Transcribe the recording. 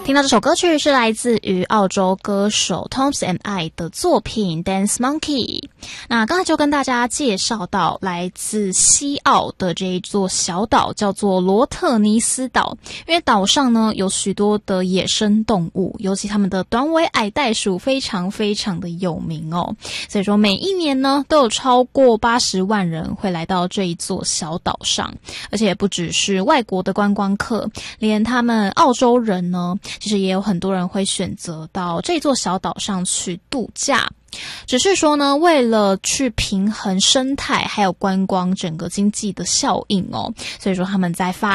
听到这首歌曲是来自于澳洲歌手 Toms and I 的作品 Dance Monkey。 那刚才就跟大家介绍到来自西澳的这一座小岛叫做罗特尼斯岛，因为岛上呢有许多的野生动物，尤其他们的短尾矮袋鼠非常非常的有名哦，所以说每一年呢都有超过80万人会来到这一座小岛上，而且不只是外国的观光客，连他们澳洲人呢其实也有很多人会选择到这座小岛上去度假。只是说呢，为了去平衡生态还有观光整个经济的效应哦，所以说他们在发